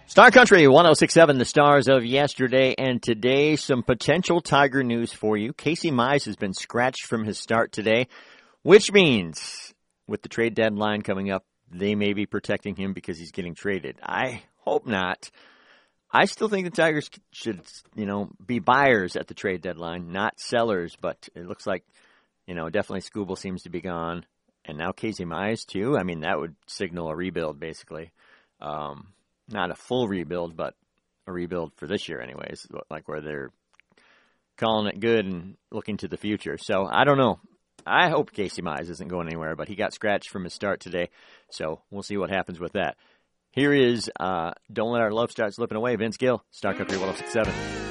Star Country 106.7, the stars of yesterday and today. Some potential Tiger news for you. Casey Mize has been scratched from his start today, which means with the trade deadline coming up, they may be protecting him because he's getting traded. I hope not. I still think the Tigers should, be buyers at the trade deadline, not sellers, but it looks like, definitely Skubal seems to be gone. And now Casey Mize, too. I mean, that would signal a rebuild, basically. Not a full rebuild, but a rebuild for this year anyways, like where they're calling it good and looking to the future. So I don't know. I hope Casey Mize isn't going anywhere, but he got scratched from his start today, so we'll see what happens with that. Here is Don't Let Our Love Start Slipping Away, Vince Gill, Star Country 106.7.